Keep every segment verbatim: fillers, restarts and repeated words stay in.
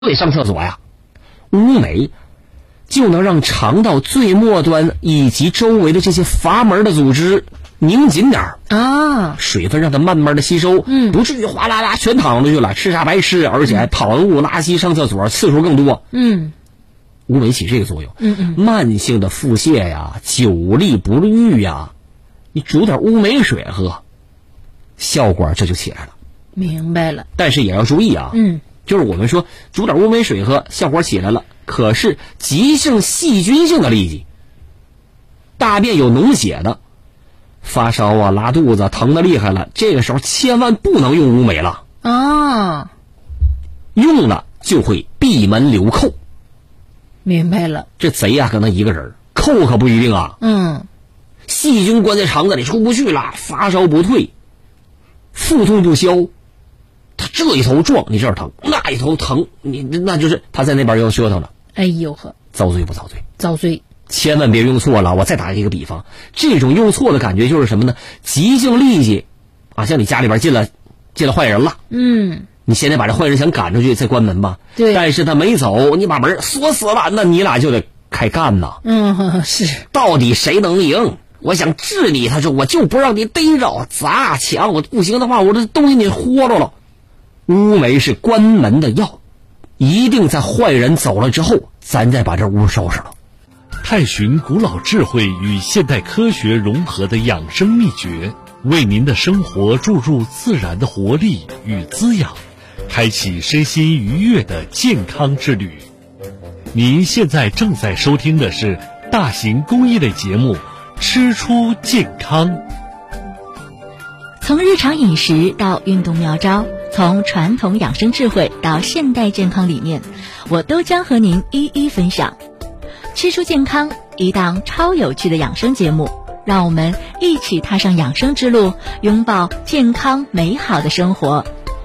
得上厕所呀。乌梅就能让肠道最末端以及周围的这些阀门的组织拧紧点啊， 水分让它慢慢的吸收， 嗯， 不至于哗啦啦全淌出去了，吃啥白吃，而且跑完路拉稀上厕所次数更多。 嗯， 乌梅起这个作用。 嗯嗯， 慢性的腹泻呀、久立不愈呀，你煮点乌梅水喝，效果这就起来了。 明白了。 但是也要注意啊， 嗯， 就是我们说煮点乌梅水喝，效果起来了，可是急性细菌性的痢疾，大便有脓血的，发烧啊、拉肚子、疼得厉害了，这个时候千万不能用乌梅了啊， 用了就会闭门留寇。 明白了。 这贼呀、啊，可能一个人，寇可不一定啊。 嗯， 细菌关在肠子里出不去了，发烧不退，腹痛不消，他这一头撞你这儿疼，那一头疼你那就是他在那边又折腾了。 哎呦呵， 遭罪不遭罪？ 遭罪。 千万别用错了。我再打一个比方，这种用错的感觉就是什么呢？急性痢疾啊，像你家里边进了进了坏人了， 嗯， 你现在把这坏人想赶出去再关门吧， 对， 但是他没走，你把门锁死了，那你俩就得开干呐。 嗯，是， 到底谁能赢？我想治你，他说我就不让你逮着，砸抢，我不行的话，我这东西你豁着了。乌梅是关门的药，一定在坏人走了之后，咱再把这屋收拾了。 探寻古老智慧与现代科学融合的养生秘诀，为您的生活注入自然的活力与滋养，开启身心愉悦的健康之旅。您现在正在收听的是大型公益类节目《吃出健康》。 从日常饮食到运动妙招，从传统养生智慧到现代健康理念，我都将和您一一分享。吃出健康，一档超有趣的养生节目，让我们一起踏上养生之路，拥抱健康美好的生活。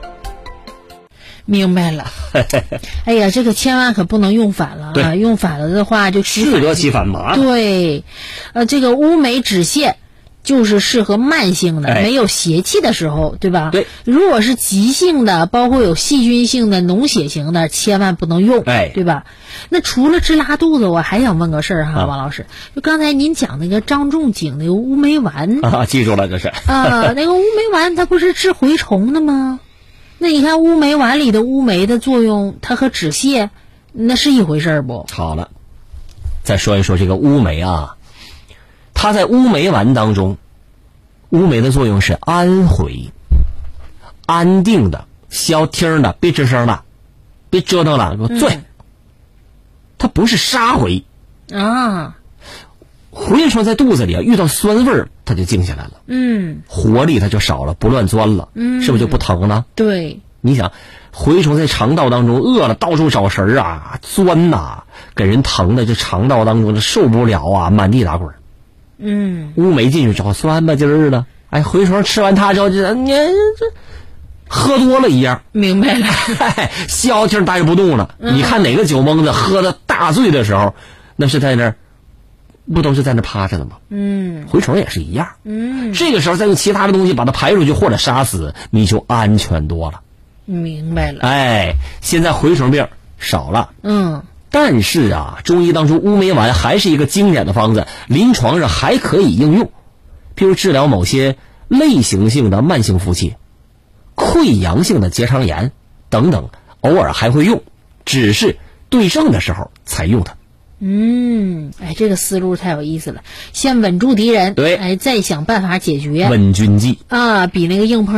明白了。哎呀，这个千万可不能用反了啊！用反了的话就适得其反麻。 对，呃，这个乌梅止泻就是适合慢性的、哎、没有邪气的时候，对吧？ 对。 如果是急性的，包括有细菌性的、脓血型的，千万不能用， 哎， 对吧？那除了治拉肚子，我还想问个事儿哈，啊、王老师，就刚才您讲那个张仲景那个乌梅丸啊，记住了这是啊，那个乌梅丸它不是治蛔虫的吗？那你看乌梅丸里的乌梅的作用，它和止泻那是一回事不？ 好了，再说一说这个乌梅啊，它在乌梅丸当中，乌梅的作用是安回、安定的、消停的，别吱声了，别折腾了，给我醉。嗯、它不是杀回啊， 蛔虫在肚子里啊，遇到酸味儿，它就静下来了， 嗯， 活力它就少了，不乱钻了， 嗯， 是不是就不疼了？ 对， 你想，蛔虫在肠道当中饿了，到处找食儿啊，钻呐、啊，给人疼的这肠道当中就受不了啊，满地打滚。 嗯， 乌梅进去之后酸吧唧儿的，哎，蛔虫吃完它之后，就你这喝多了一样， 明白了， 消停待不动了。嗯、你看哪个酒蒙子喝的大醉的时候，那是在那儿，不都是在那趴着的吗？ 嗯， 蛔虫也是一样。 嗯， 这个时候再用其他的东西把它排出去或者杀死，你就安全多了。 明白了。 哎，现在蛔虫病少了。 嗯。 但是啊，中医当中乌梅丸还是一个经典的方子，临床上还可以应用，譬如治疗某些类型性的慢性腹泻、溃疡性的结肠炎等等，偶尔还会用，只是对症的时候才用它。 嗯，哎，这个思路太有意思了，先稳住敌人， 对， 哎，再想办法解决， 稳军计啊，比那个硬碰